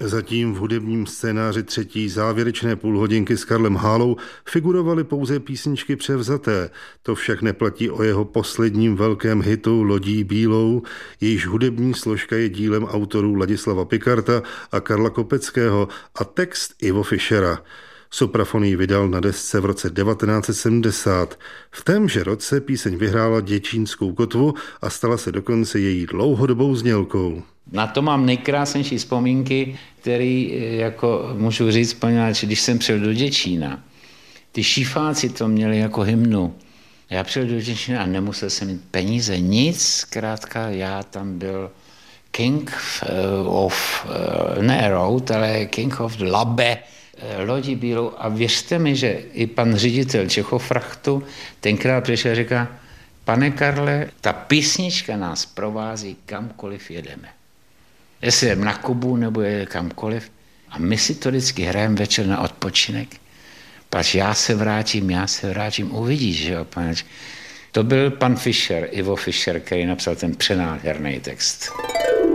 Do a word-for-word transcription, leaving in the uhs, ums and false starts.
Zatím v hudebním scénáři třetí závěrečné půlhodinky s Karlem Hálou figurovaly pouze písničky převzaté. To však neplatí o jeho posledním velkém hitu Lodí bílou, jejíž hudební složka je dílem autorů Ladislava Pikarta a Karla Kopeckého a text Ivo Fischera. Suprafon ji vydal na desce v roce devatenáct set sedmdesát. V témže roce píseň vyhrála Děčínskou kotvu a stala se dokonce její dlouhodobou znělkou. Na to mám nejkrásnější vzpomínky, který jako můžu říct, poněvadž když jsem přijel do Děčína, ty šífáci to měli jako hymnu. Já přijel do Děčína a nemusel jsem mít peníze, nic, zkrátka já tam byl king of, ne road, ale king of the Labe, Lodí bílou, a věřte mi, že i pan ředitel Čechofrachtu tenkrát přišel a říká: pane Karle, ta písnička nás provází kamkoliv jedeme. Jestli jdem na Kubu nebo je kamkoliv, a my si to vždycky hrajeme večer na odpočinek. Pač já se vrátím, já se vrátím, uvidíš, že jo, paneč. To byl pan Fischer, Ivo Fischer, který napsal ten přenádherný text.